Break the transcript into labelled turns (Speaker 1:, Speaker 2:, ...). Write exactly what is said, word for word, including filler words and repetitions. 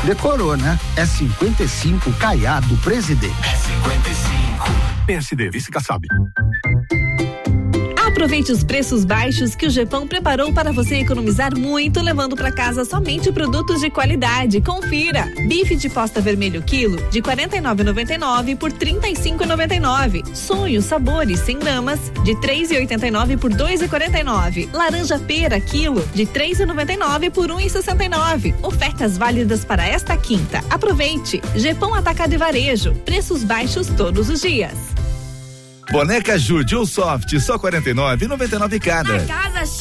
Speaker 1: Decorou, né? É cinquenta e cinco Caiado Presidente.
Speaker 2: É cinquenta e cinco. P S D, vice Kassab.
Speaker 3: Aproveite os preços baixos que o Gepão preparou para você economizar muito, levando para casa somente produtos de qualidade. Confira! Bife de posta vermelho quilo de quarenta e nove reais e noventa e nove centavos por trinta e cinco reais e noventa e nove centavos. Sonhos sabores cem gramas de três reais e oitenta e nove centavos por dois reais e quarenta e nove centavos. Laranja pera quilo de três reais e noventa e nove centavos por um real e sessenta e nove centavos. Ofertas válidas para esta quinta. Aproveite! Gepão Atacado e Varejo. Preços baixos todos os dias.
Speaker 4: Boneca Jude ou Soft, só quarenta e nove reais e noventa e nove centavos cada.
Speaker 5: Na Casa